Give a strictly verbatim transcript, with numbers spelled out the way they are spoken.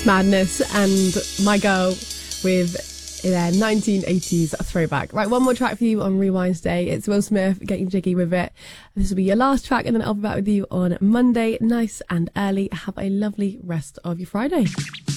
Madness and My Girl with their nineteen eighties throwback. Right, one more track for you on Rewind Day. It's Will Smith getting jiggy with it. This will be your last track, and then I'll be back with you on Monday, nice and early. Have a lovely rest of your Friday.